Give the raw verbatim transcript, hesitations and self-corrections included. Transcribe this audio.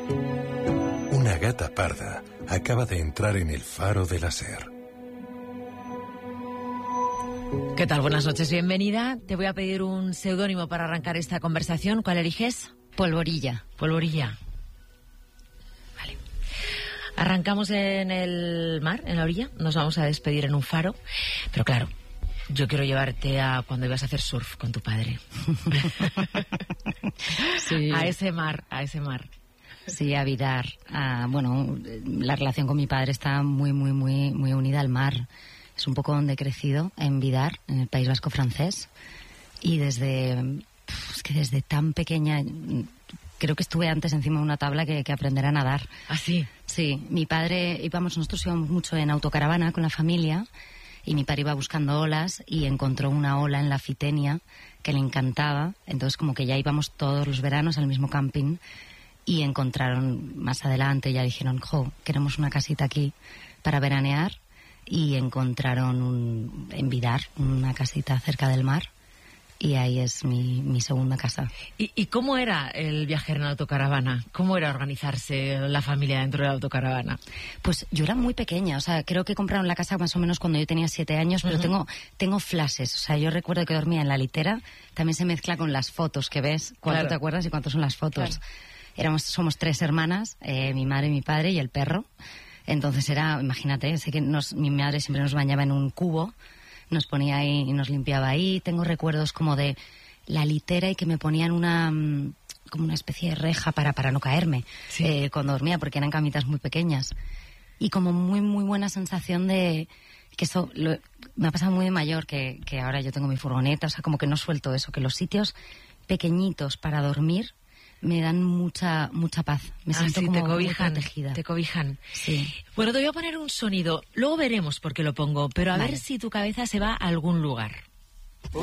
Una gata parda acaba de entrar en el faro de la SER. ¿Qué tal? Buenas noches, bienvenida. Te voy a pedir un seudónimo para arrancar esta conversación. ¿Cuál eliges? Polvorilla. Polvorilla. Vale. Arrancamos en el mar, en la orilla. Nos vamos a despedir en un faro. Pero claro, yo quiero llevarte a cuando ibas a hacer surf con tu padre. Sí. A ese mar, a ese mar. Sí, a Vidar. Ah, bueno, la relación con mi padre está muy, muy, muy, muy unida al mar. Es un poco donde he crecido, en Vidar, en el País Vasco francés. Y desde, es que desde tan pequeña, creo que estuve antes encima de una tabla que, que aprender a nadar. ¿Ah, sí? Sí, mi padre, íbamos, nosotros íbamos mucho en autocaravana con la familia, y mi padre iba buscando olas y encontró una ola en la Fitenia que le encantaba. Entonces como que ya íbamos todos los veranos al mismo camping y encontraron más adelante, ya dijeron, jo, queremos una casita aquí para veranear. Y encontraron un, en Vidar una casita cerca del mar y ahí es mi, mi segunda casa. ¿Y, ¿Y cómo era el viaje en autocaravana? ¿Cómo era organizarse la familia dentro de la autocaravana? Pues yo era muy pequeña, o sea, creo que compraron la casa más o menos cuando yo tenía siete años, pero uh-huh. tengo, tengo flashes, o sea, yo recuerdo que dormía en la litera, también se mezcla con las fotos que ves, cuánto claro. te acuerdas y cuántas son las fotos. Claro. Éramos, somos tres hermanas, eh, mi madre, mi padre y el perro. Entonces era, imagínate, sé que nos, mi madre siempre nos bañaba en un cubo, nos ponía ahí y nos limpiaba ahí. Tengo recuerdos como de la litera y que me ponían una como una especie de reja para, para no caerme sí. eh, cuando dormía, porque eran camitas muy pequeñas. Y como muy, muy buena sensación de que eso lo, me ha pasado muy de mayor, que, que ahora yo tengo mi furgoneta, o sea, como que no suelto eso, que los sitios pequeñitos para dormir me dan mucha mucha paz. Me siento ah, sí, como te cobijan, muy protegida. Te cobijan. Sí. Bueno, te voy a poner un sonido. Luego veremos por qué lo pongo, pero a vale. ver si tu cabeza se va a algún lugar.